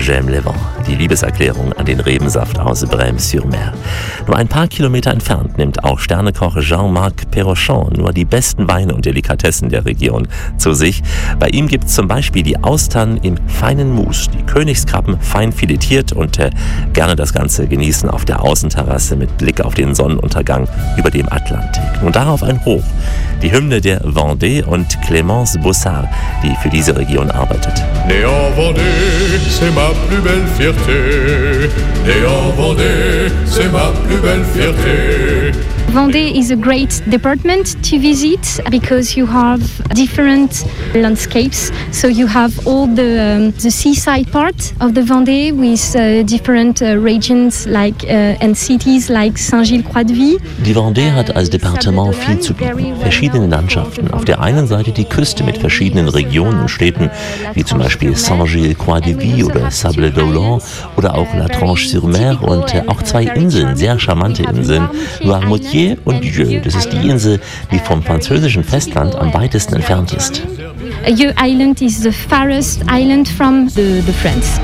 J'aime le vent, die Liebeserklärung an den Rebensaft aus Brême-sur-Mer. Nur ein paar Kilometer entfernt nimmt auch Sternekoch Jean-Marc Perrochon nur die besten Weine und Delikatessen der Region zu sich. Bei ihm gibt es zum Beispiel die Austern im feinen Mousse, die Königskrabben fein filetiert und gerne das Ganze genießen auf der Außenterrasse mit Blick auf den Sonnenuntergang über dem Atlantik. Und darauf ein Hoch, die Hymne der Vendée und Clémence Bossard, die für diese Region arbeitet. Né en Vendée, c'est ma plus belle fierté. Né en Vendée, c'est ma plus belle fierté. Vendée is a great department to visit because you have different landscapes. So you have all the seaside part of the Vendée with different regions and cities like Saint-Gilles-Croix-de-Vie. Die Vendée hat als Departement viel zu bieten. Verschiedene Landschaften. Auf der einen Seite die Küste mit verschiedenen Regionen und Städten, wie zum Beispiel Saint-Gilles-Croix-de-Vie oder Sables-d'Olonne oder auch La Tranche-sur-Mer und auch zwei Inseln, sehr charmante Inseln, Noirmoutier und Dieu. Das ist die Insel, die vom französischen Festland am weitesten entfernt ist. Dieu Island is the farthest island from the France.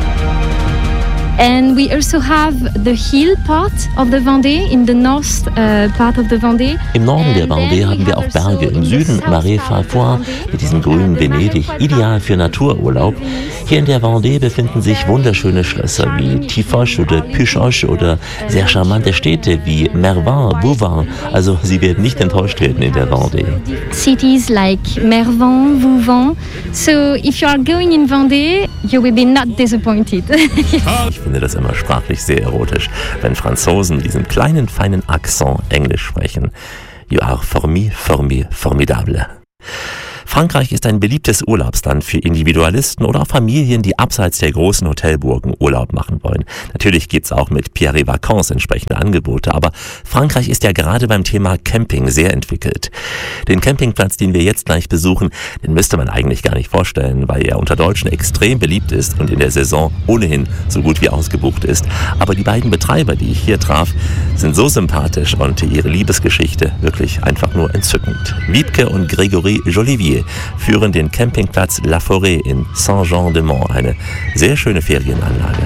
And we also have the hill part of the Vendée, in the north part of the Vendée. Im Norden der Vendée haben wir auch Berge, im Süden Marais Farfois mit diesem grünen Venedig, ideal für Natururlaub. Hier in der Vendée befinden sich wunderschöne Schlösser wie Tifoche oder Puchoche oder sehr charmante Städte wie Mervin, Vouvin. Also Sie werden nicht enttäuscht werden in der Vendée. Cities like Mervin, Vouvin. So if you are going in Vendée, you will be not disappointed. Ich finde das immer sprachlich sehr erotisch, wenn Franzosen mit diesem kleinen, feinen Akzent Englisch sprechen. You are for me, formidable. Frankreich ist ein beliebtes Urlaubsland für Individualisten oder auch Familien, die abseits der großen Hotelburgen Urlaub machen wollen. Natürlich gibt's auch mit Pierre Vacances entsprechende Angebote, aber Frankreich ist ja gerade beim Thema Camping sehr entwickelt. Den Campingplatz, den wir jetzt gleich besuchen, den müsste man eigentlich gar nicht vorstellen, weil er unter Deutschen extrem beliebt ist und in der Saison ohnehin so gut wie ausgebucht ist. Aber die beiden Betreiber, die ich hier traf, sind so sympathisch und ihre Liebesgeschichte wirklich einfach nur entzückend. Wiebke und Grégory Jolivier führen den Campingplatz La Forêt in Saint-Jean-de-Monts, eine sehr schöne Ferienanlage.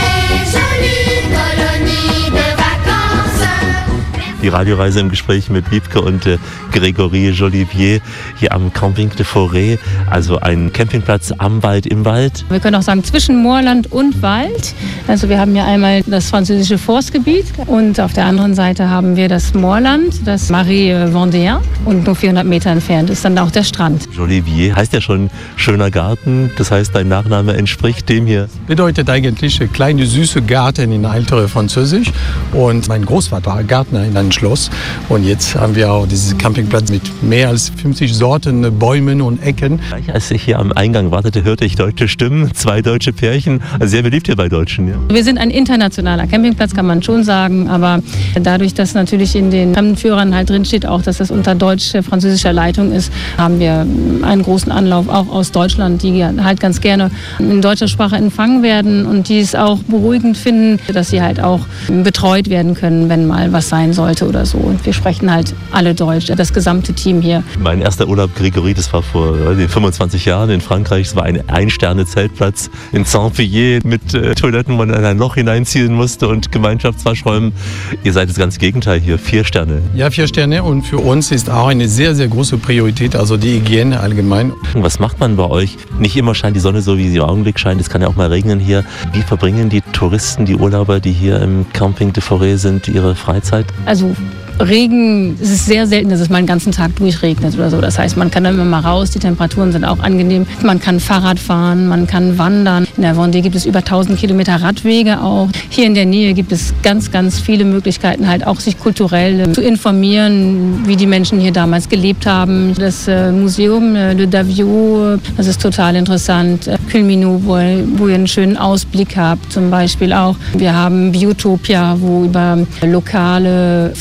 Die Radioreise im Gespräch mit Wiebke und Grégory Jolivier hier am Camping de Forêt, also ein Campingplatz am Wald, im Wald. Wir können auch sagen zwischen Moorland und Wald. Also wir haben hier einmal das französische Forstgebiet und auf der anderen Seite haben wir das Moorland, das Marais Vendéen, und nur 400 Meter entfernt ist dann auch der Strand. Jolivier heißt ja schon schöner Garten, das heißt dein Nachname entspricht dem hier. Bedeutet eigentlich kleine süße Garten in alter Französisch, und mein Großvater war Gärtner in einem Schloss, und jetzt haben wir auch diesen Campingplatz mit mehr als 50 Sorten Bäumen und Ecken. Gleich als ich hier am Eingang wartete, hörte ich deutsche Stimmen, zwei deutsche Pärchen, also sehr beliebt hier bei Deutschen. Ja. Wir sind ein internationaler Campingplatz, kann man schon sagen, aber dadurch, dass natürlich in den Fremdenführern halt drin steht, auch dass das unter deutsch-französischer Leitung ist, haben wir einen großen Anlauf auch aus Deutschland, die halt ganz gerne in deutscher Sprache empfangen werden und die es auch beruhigend finden, dass sie halt auch betreut werden können, wenn mal was sein sollte oder so. Und wir sprechen halt alle Deutsch, das gesamte Team hier. Mein erster Urlaub, Grégory, das war vor 25 Jahren in Frankreich. Es war ein Ein-Sterne-Zeltplatz in Saint-Priest mit Toiletten, wo man in ein Loch hineinziehen musste und Gemeinschaftswaschräumen. Ihr seid das ganze Gegenteil hier, 4 Sterne. Ja, 4 Sterne, und für uns ist auch eine sehr, sehr große Priorität, also die Hygiene allgemein. Was macht man bei euch? Nicht immer scheint die Sonne so, wie sie im Augenblick scheint. Es kann ja auch mal regnen hier. Wie verbringen die Touristen, die Urlauber, die hier im Camping de Forêt sind, ihre Freizeit? Also Regen, es ist sehr selten, dass es mal einen ganzen Tag durchregnet oder so. Das heißt, man kann dann immer mal raus, die Temperaturen sind auch angenehm. Man kann Fahrrad fahren, man kann wandern. In der Vendée gibt es über 1000 Kilometer Radwege auch. Hier in der Nähe gibt es ganz, ganz viele Möglichkeiten, halt auch sich kulturell zu informieren, wie die Menschen hier damals gelebt haben. Das Museum Le Davio, das ist total interessant. Culminot, wo ihr einen schönen Ausblick habt, zum Beispiel auch. Wir haben Biotopia, wo über lokale Flora,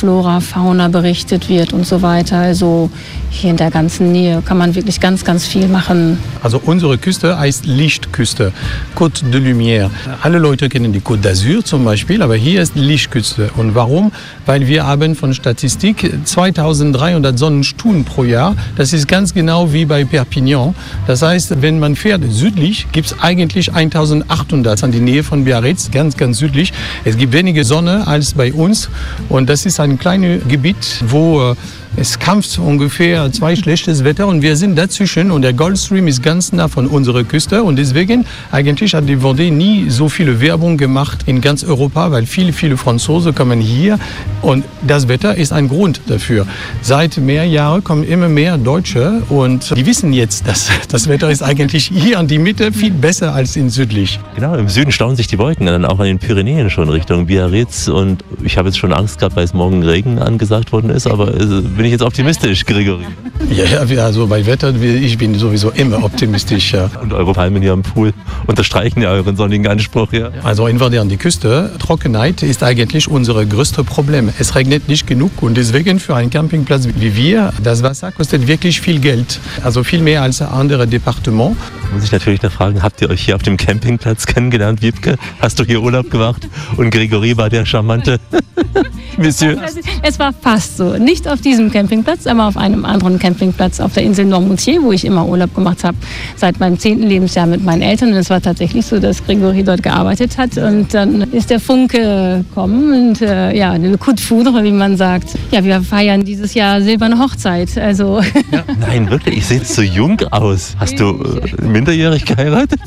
Fauna berichtet wird und so weiter. Also hier in der ganzen Nähe kann man wirklich ganz, ganz viel machen. Also unsere Küste heißt Lichtküste, Côte de Lumière. Alle Leute kennen die Côte d'Azur zum Beispiel, aber hier ist Lichtküste. Und warum? Weil wir haben von Statistik 2300 Sonnenstunden pro Jahr. Das ist ganz genau wie bei Perpignan. Das heißt, wenn man fährt südlich, gibt es eigentlich 1800 an die Nähe von Biarritz, ganz, ganz südlich. Es gibt weniger Sonne als bei uns und das ist ein kleines Gebiet, wo es kämpft ungefähr 2 schlechtes Wetter und wir sind dazwischen und der Gulfstream ist ganz nah von unserer Küste und deswegen eigentlich hat die Vendée nie so viele Werbung gemacht in ganz Europa, weil viele Franzosen kommen hier und das Wetter ist ein Grund dafür. Seit mehr Jahren kommen immer mehr Deutsche und die wissen jetzt, dass das Wetter ist eigentlich hier an die Mitte viel besser als in südlich. Genau, im Süden stauen sich die Wolken dann auch an den Pyrenäen schon Richtung Biarritz und ich habe jetzt schon Angst gehabt, weil es morgen Regen angesagt worden ist, aber bin ich jetzt optimistisch, Gregory? Ja, also bei Wetter, ich bin sowieso immer optimistisch. Ja. Und eure Palmen hier am Pool unterstreichen ja euren sonnigen Anspruch. Ja. Also in Vendée an die Küste, Trockenheit ist eigentlich unser größtes Problem. Es regnet nicht genug und deswegen für einen Campingplatz wie wir, das Wasser kostet wirklich viel Geld. Also viel mehr als andere Departements. Muss ich natürlich noch fragen, habt ihr euch hier auf dem Campingplatz kennengelernt? Wiebke, hast du hier Urlaub gemacht? Und Gregory war der charmante Monsieur? Es war fast so. Nicht auf diesem Campingplatz, aber auf einem anderen Campingplatz auf der Insel Noirmoutier, wo ich immer Urlaub gemacht habe, seit meinem 10. Lebensjahr mit meinen Eltern. Und es war tatsächlich so, dass Gregory dort gearbeitet hat. Und dann ist der Funke gekommen und eine coup de foudre, wie man sagt. Ja, wir feiern dieses Jahr silberne Hochzeit. Also ja. Nein, wirklich, ich sehe jetzt so jung aus. Hast du minderjährig geheiratet?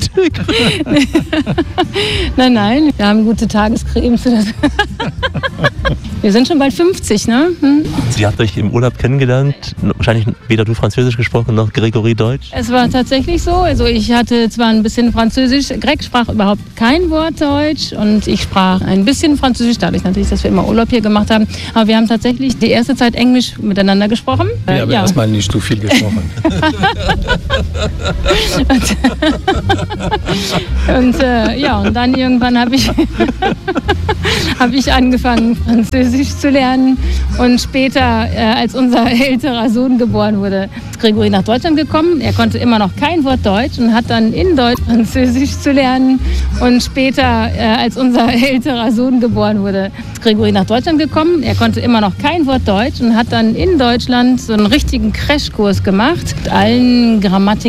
Nein, wir haben gute Tagescremes. Wir sind schon bald 50, ne? Sie habt euch im Urlaub kennengelernt, wahrscheinlich weder du Französisch gesprochen noch Gregory Deutsch? Es war tatsächlich so, also ich hatte zwar ein bisschen Französisch, Greg sprach überhaupt kein Wort Deutsch und ich sprach ein bisschen Französisch, dadurch natürlich, dass wir immer Urlaub hier gemacht haben, aber wir haben tatsächlich die erste Zeit Englisch miteinander gesprochen. Ja, aber erstmal nicht zu viel gesprochen. und dann irgendwann habe ich angefangen, Französisch zu lernen. Und später, als unser älterer Sohn geboren wurde, ist Gregory nach Deutschland gekommen. Er konnte immer noch kein Wort Deutsch und hat dann in Deutsch Französisch zu lernen. Und später, als unser älterer Sohn geboren wurde, ist Gregory nach Deutschland gekommen. Er konnte immer noch kein Wort Deutsch und hat dann in Deutschland so einen richtigen Crashkurs gemacht mit allen Grammatiken